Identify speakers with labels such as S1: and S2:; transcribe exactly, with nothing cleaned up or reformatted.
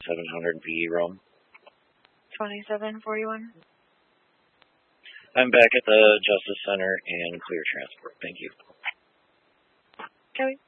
S1: twenty-seven hundred V E Rome.
S2: twenty-seven forty-one.
S1: I'm back at the Justice Center and clear transport. Thank you.
S2: Kelly.